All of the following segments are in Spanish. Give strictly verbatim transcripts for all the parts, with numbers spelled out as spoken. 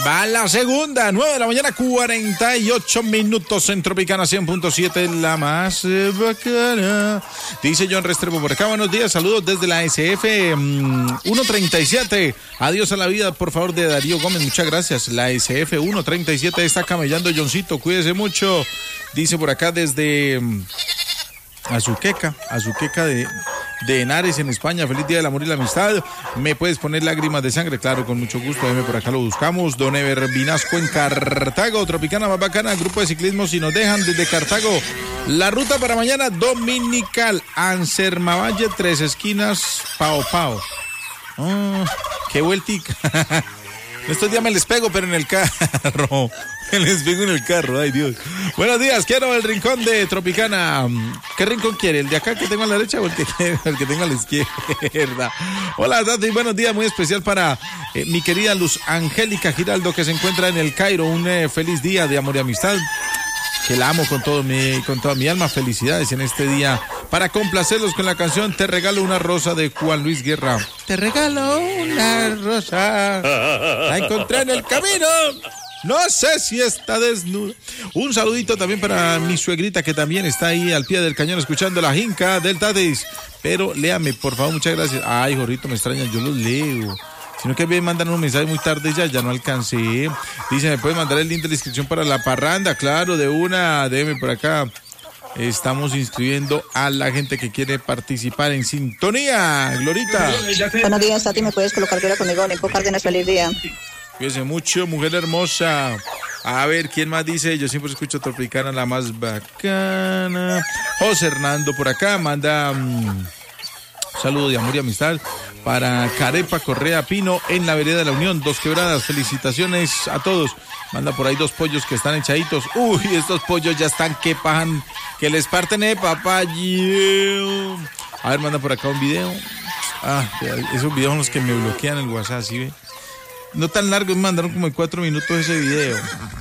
Va la segunda, nueve de la mañana, cuarenta y ocho minutos en Tropicana cien punto siete, la más bacana. Dice John Restrepo por acá, buenos días, saludos desde la S F um, ciento treinta y siete. Adiós a la vida, por favor, de Darío Gómez, muchas gracias. La S F ciento treinta y siete está camellando, Johncito, cuídese mucho. Dice por acá desde um, Azuqueca, Azuqueca de... de Henares en España, feliz día del amor y la amistad. ¿Me puedes poner lágrimas de sangre? Claro, con mucho gusto, déjeme por acá lo buscamos. Don Ever Vinasco en Cartago, Tropicana más bacana, grupo de ciclismo si nos dejan desde Cartago. La ruta para mañana dominical, Ansermavalle, Tres Esquinas, Pao Pao. Oh, qué vueltica. Estos días me les pego, pero en el carro. Me les pego en el carro, ay Dios. Buenos días, quiero el rincón de Tropicana. ¿Qué rincón quiere? ¿El de acá que tengo a la derecha o el que, el que tengo a la izquierda? Hola, Tati, buenos días, muy especial para eh, mi querida Luz Angélica Giraldo, que se encuentra en el Cairo. Un eh, feliz día de amor y amistad. Que la amo con todo mi, con toda mi alma. Felicidades en este día. Para complacerlos con la canción Te regalo una rosa de Juan Luis Guerra. Te regalo una rosa, la encontré en el camino. No sé si está desnuda. Un saludito también para mi suegrita que también está ahí al pie del cañón escuchando la jinca del Tatis. Pero léame, por favor, muchas gracias. Ay, Jorrito, me extraña, yo los leo. Sino que me mandan un mensaje muy tarde ya, ya no alcancé. Dice, ¿me puede mandar el link de la inscripción para la parranda? Claro, de una, déjeme por acá. Estamos inscribiendo a la gente que quiere participar en sintonía. Glorita. Buenos días, Tati, ¿me puedes colocar que era conmigo? Nico Cárdenas, feliz día. Cuídese mucho, mujer hermosa. A ver, ¿quién más dice? Yo siempre escucho Tropicana, la más bacana. José Hernando por acá manda um, saludo de amor y amistad para Carepa Correa Pino en la vereda de la Unión, Dos Quebradas. Felicitaciones a todos. Manda por ahí dos pollos que están echaditos. Uy, estos pollos ya están que pajan, que les parten de papayeo. A ver, manda por acá un video. Ah, esos videos son los que me bloquean el WhatsApp, ¿sí ve? No tan largo, me mandaron como en cuatro minutos ese video.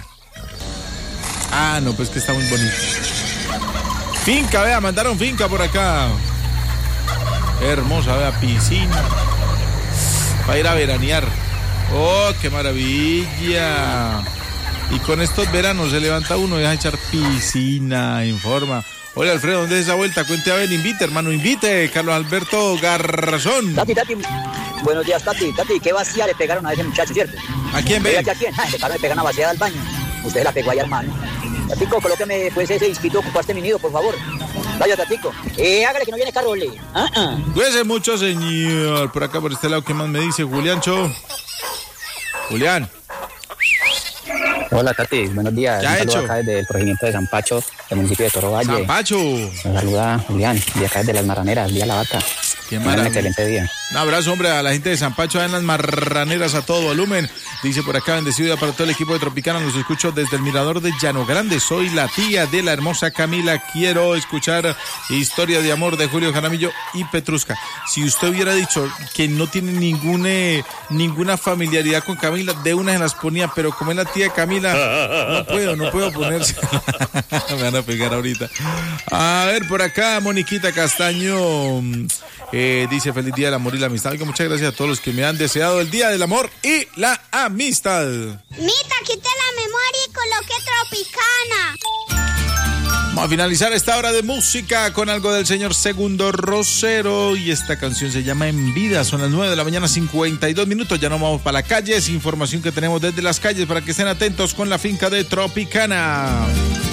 Ah, no, pues que está muy bonito. Finca, vea, mandaron finca por acá. Hermosa, vea, piscina. Para ir a veranear. Oh, qué maravilla. Y con estos veranos se levanta uno y deja echar piscina en forma. Hola, Alfredo, ¿dónde es esa vuelta? Cuente a ver, invite, hermano, invite. Carlos Alberto Garzón. Tati, Tati, buenos días, Tati. Tati, ¿qué vacía le pegaron a ese muchacho, cierto? ¿A quién ve? ¿A quién? Ay, le pegaron, le pegan a vaciada al baño. Usted la pegó ahí, hermano. Tatico, colóqueme pues ese disquito, ocupaste mi nido, por favor. Vaya, Tatico. Eh, hágale que no viene Carole. Ah, ah. Cuídese mucho, señor. Por acá, por este lado, ¿qué más me dice? Julián Cho. Julián. Hola, Tati, buenos días. ¿Qué ha Un saludo hecho? acá desde el corregimiento de San Pacho, del municipio de Toro Valle. San Pacho. Me saluda Julián, de acá desde Las Marraneras, Vía La Vaca. Qué Un maravilla. excelente día. Un abrazo, hombre, a la gente de San Pacho, en las Marraneras, a todo volumen. Dice por acá, bendecido día para todo el equipo de Tropicana. Los escucho desde el mirador de Llano Grande. Soy la tía de la hermosa Camila. Quiero escuchar Historia de Amor de Julio Jaramillo y Petrusca. Si usted hubiera dicho que no tiene ninguna, ninguna familiaridad con Camila, de una se las ponía, pero como es la tía de Camila, no puedo, no puedo ponerse. Me van a pegar ahorita. A ver, por acá, Moniquita Castaño. Eh, dice, feliz día del amor y la amistad. Oiga, muchas gracias a todos los que me han deseado el día del amor y la amistad. Mita, quité la memoria y coloqué Tropicana. Vamos a finalizar esta hora de música con algo del señor Segundo Rosero. Y esta canción se llama En Vida. Son las nueve de la mañana, cincuenta y dos minutos. Ya nos vamos para la calle. Es información que tenemos desde las calles para que estén atentos con la finca de Tropicana.